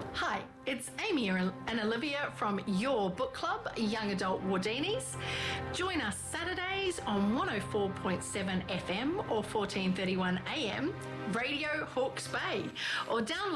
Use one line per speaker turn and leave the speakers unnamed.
Hi, it's Amy and Olivia from your book club, Young Adult Wardinis. Join us Saturdays on 104.7 FM or 1431 AM, Radio Hawke's Bay, or download